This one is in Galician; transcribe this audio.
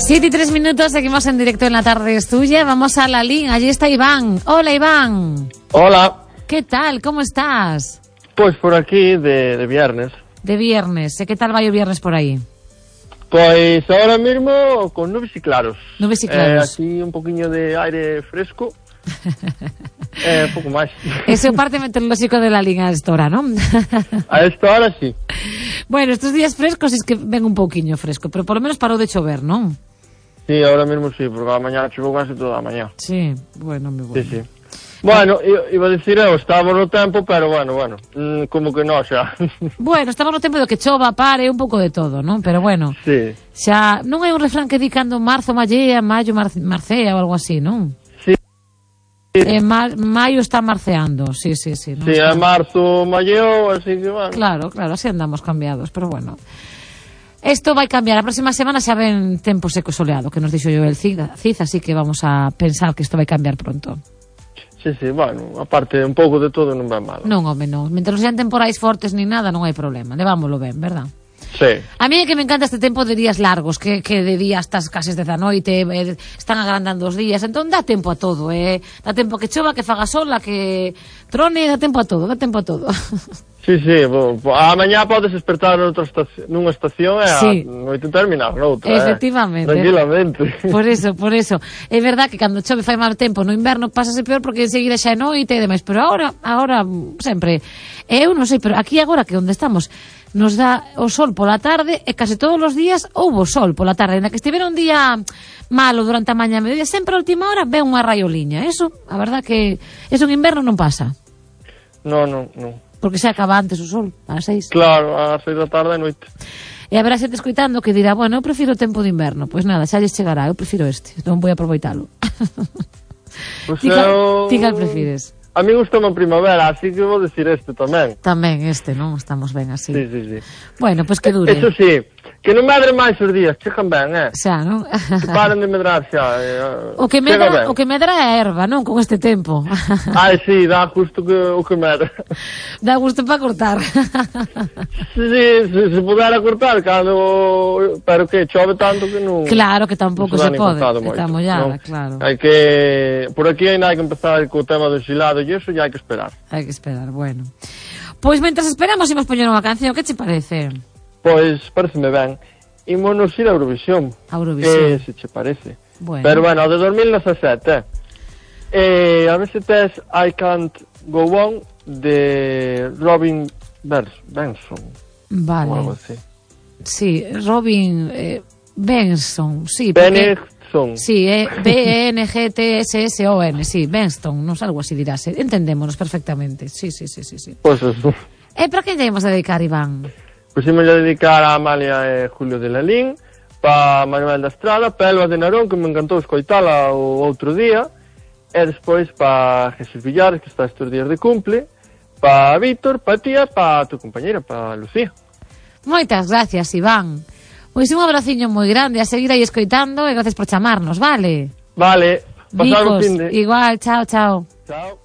7:03, seguimos en directo en La Tarde es Tuya. Vamos a la línea, allí está Iván. Hola, Iván. Hola. ¿Qué tal? ¿Cómo estás? Pues por aquí de viernes. De viernes. ¿Qué tal va o viernes por ahí? Pues ahora mismo con nubes y claros. Nubes y claros. Así un poquinho de aire fresco. Pouco máis. Ese é o parte meteorolóxico de la liga a esta hora, non? A esta hora sí. Bueno, estos días frescos es que ven un pouquiño fresco, pero por lo menos parou de chover, non? Sí, ahora mismo sí, porque a mañana choveu casi toda a mañá. Sí, bueno, moi bueno. Sí, sí. Bueno, iba a decir estábamos no tempo, pero bueno, como que non xa. Bueno, estamos no tempo do que chova, pare, un pouco de todo, non? Pero bueno, Sí. xa non hai un refrán que di cando marzo mallea, maio marcea ou algo así, non? Maio está marceando, sí. No sí, a marzo malleo, así que bueno. Claro, así andamos cambiados, pero bueno. Esto vai cambiar, a próxima semana xa ven tempo seco soleado, que nos dixo yo el Cid, así que vamos a pensar que isto vai cambiar pronto. Sí, bueno, aparte un pouco de todo non vai mal. Non, home, non. Mentre non sean temporais fortes ni nada, non hai problema, levámoslo ben, verdad? Sí. A mí é que me encanta este tempo de días largos, que de días estás case desde a noite, están agrandando os días, entón dá tempo a todo, dá tempo a que chova, que faga sol, a que trone, dá tempo a todo. Sí, a mañá podes despertar nunha estación e a noite terminar noutra. Efectivamente. Tranquilamente. Por eso. É verdad que cando chove fai mal tempo no inverno pásase peor porque enseguida xa é noite e demais, pero agora sempre. Eu non sei, pero aquí agora que onde estamos nos dá o sol pola tarde e case todos os días houbo sol pola tarde, na que estivera un día malo durante a mañá e mediodía, sempre a última hora ve unha raioliña. Eso, a verdad que eso en inverno non pasa. Non. Porque se acaba antes o sol, ás 6. Claro, ás 6 da tarde e noite. E haberá xente escoitando que dirá, bueno, eu prefiro o tempo de inverno. Pois nada, xa lles chegará, eu prefiro este, non vou aproveitalo. Pues ti cal prefires? A mí gustoume a primavera, así que vou decir este tamén. Tamén este, non? Estamos ben así. Sí. Bueno, pois que dure. Eso sí, que non medre máis os días, chegan ben, Xa, non? Que paren de medrar xa. O que medra é a erva, non? Con este tempo. Ai, sí, dá justo o que medra. Dá gusto para cortar. Sí, se pudera cortar, pero que chove tanto que non... Claro, que tampouco se pode, está mollada, claro. Hai que... Por aquí ainda hai que empezar co tema do xilado e iso ya hai que esperar. Hai que esperar, bueno. Pois mentras esperamos imos poñer unha canción, que che parece? Pois pareceme ben. Ímonos ir a Eurovisión. A Eurovisión. Se che parece. Bueno. Pero bueno, de 2017. A ver se tes I Can't Go On de Robin Benson. Vale. O algo así. Sí, Robin Benson, sí. Benson. Sí, B-E-N-G-T-S-S-O-N, sí, Benson, non algo así dirás. Entendémonos perfectamente, sí. Pois eso. E para que lle íamos a dedicar, Iván? Pois ímos a dedicar a Amalia e Julio de Lalín, para Manuel da Estrada, para Elba de Narón, que me encantou escoitala o outro día, e despois para Jesús Villares, que está estes días de cumple, para Víctor, para tía, para tu compañeira, para Lucía. Moitas gracias, Iván. Pois un abraciño moi grande, a seguir aí escoitando e gracias por chamarnos, vale? Vale, pasar un fin de... Igual, chao. Chao.